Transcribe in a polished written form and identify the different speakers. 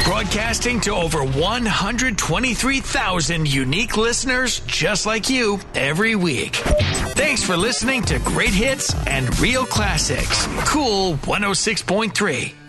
Speaker 1: broadcasting to over 123,000 unique listeners just like you every week. Thanks for listening to Great Hits and Real Classics. Cool 106.3.